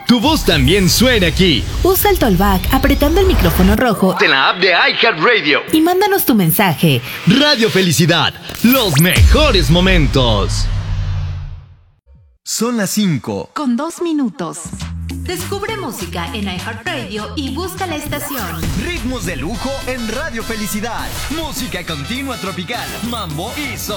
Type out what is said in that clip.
Tu voz también suena aquí. Usa el Tollback apretando el micrófono rojo En la app de iHeartRadio. y mándanos tu mensaje. Radio Felicidad, los mejores momentos. Son las 5. Con 2 minutos. Descubre música en iHeartRadio y busca la estación. Ritmos de lujo en Radio Felicidad. Música continua tropical, mambo y